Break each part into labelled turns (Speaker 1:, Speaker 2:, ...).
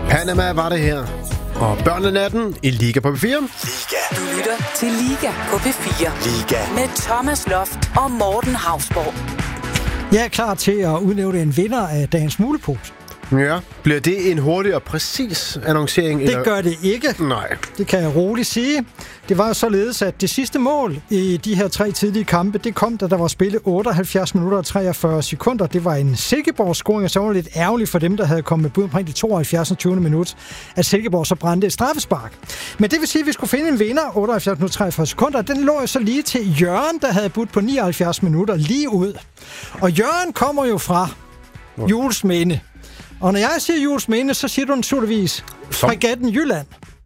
Speaker 1: Panama var det her. Og børnenatten i Liga på P4.
Speaker 2: Liga.
Speaker 3: Du lytter til Liga på P4.
Speaker 2: Liga.
Speaker 3: Med Thomas Loft og Morten Hausborg.
Speaker 4: Jeg er klar til at udnævne en vinder af dagens mulepose.
Speaker 1: Ja, bliver det en hurtig og præcis annoncering?
Speaker 4: Det gør det ikke.
Speaker 1: Nej.
Speaker 4: Det kan jeg roligt sige. Det var således, at det sidste mål i de her 3 tidlige kampe, det kom, da der var spillet 78 minutter og 43 sekunder. Det var en Silkeborg-scoring, og så var det lidt ærgerligt for dem, der havde kommet med bud omkring de 72. 20. minut, at Silkeborg så brændte et straffespark. Men det vil sige, at vi skulle finde en vinder, 78 minutter og 43 sekunder. Den lå jo så lige til Jørgen, der havde budt på 79 minutter lige ud. Og Jørgen kommer jo fra Juelsminde. Og når jeg siger Juelsminde, så siger du naturligvis Fregatten Jylland.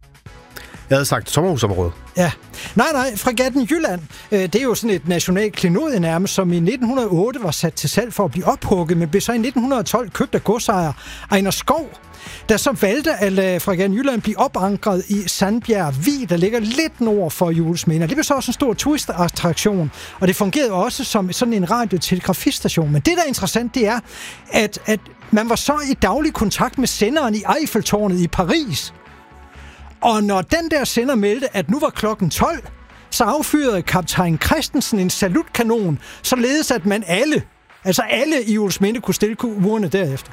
Speaker 1: Jeg havde sagt sommerhusområde.
Speaker 4: Ja. Nej, Fregatten Jylland, det er jo sådan et nationalt klenodie nærmest, som i 1908 var sat til salg for at blive ophugget, men blev så i 1912 købt af godsejer Ejner Skov, der så valgte at lade Fregatten Jylland blive opankret i Sandbjerg Vig, der ligger lidt nord for Juelsminde. Det blev så også en stor turistattraktion, og det fungerede også som sådan en radiotelegrafistation. Men det, der er interessant, det er, at man var så i daglig kontakt med senderen i Eiffeltårnet i Paris. Og når den der sender meldte, at nu var klokken 12, så affyrede kaptajn Christensen en salutkanon, således at man alle i Juelsminde kunne stille urene derefter.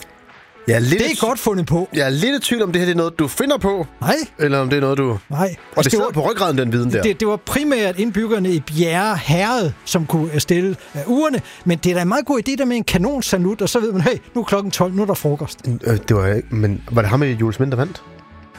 Speaker 4: Det er godt fundet på.
Speaker 1: Jeg er lidt i tvivl om det her det er noget, du finder på.
Speaker 4: Nej.
Speaker 1: Eller om det er noget, du...
Speaker 4: Nej.
Speaker 1: Og det sidder på ryggraden, den viden der.
Speaker 4: Det var primært indbyggerne i Bjerre Herred, som kunne stille urene. Men det er da en meget god idé der med en kanonsalut, og så ved man, hey, nu er klokken 12, nu er der frokost.
Speaker 1: Det var ikke... Men var det ham i Juelsminde, der vandt?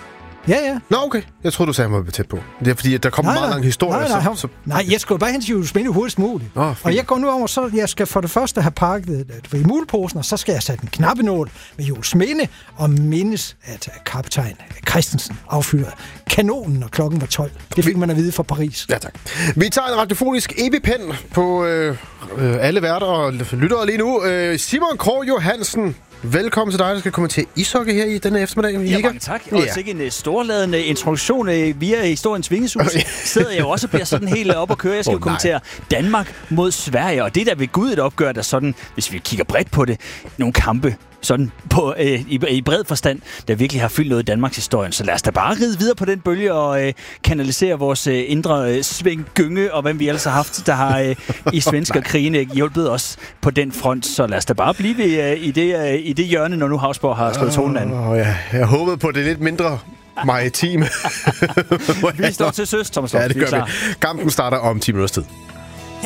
Speaker 4: Ja.
Speaker 1: Nå, okay. Jeg troede, du sagde, at han var tæt på. Det er fordi, at der kommer meget lang historie.
Speaker 4: Nej, jeg skal jo bare hen til Juelsminde hurtigst muligt. Og jeg går nu over, så jeg skal for det første have pakket i muleposen, og så skal jeg sætte en knappenål med Juelsminde og mindes, at kaptajn Christensen affyrede kanonen, når klokken var 12. Det fik man at vide fra Paris.
Speaker 1: Ja, tak. Vi tager en radiofonisk epipen på alle værter og lyttere lige nu. Simon Krog Johansen. Velkommen til dig, der skal komme til ishockey her i denne eftermiddag.
Speaker 5: Ja, mange tak. Og sikke en storladende introduktion via historiens vingeshus. Sidder jeg jo også og bliver sådan helt op og køre. Jeg skal jo kommentere Danmark mod Sverige. Og det der ved Gud et opgør, der sådan, hvis vi kigger bredt på det, nogle kampe sådan på, i bred forstand, der virkelig har fyldt noget i Danmarks historie. Så lad os da bare ride videre på den bølge og kanalisere vores indre Svend Gynge og hvem vi ellers har haft, der har i svenskerkrigene hjulpet os på den front. Så lad os da bare blive i det hjørne, når nu Hausborg har slået tonen an. Jeg
Speaker 1: håbede på det lidt mindre maritime.
Speaker 5: Vi står til søs, Thomas Loft.
Speaker 1: Ja, det gør vi. Kampen starter om 10 minutters tid.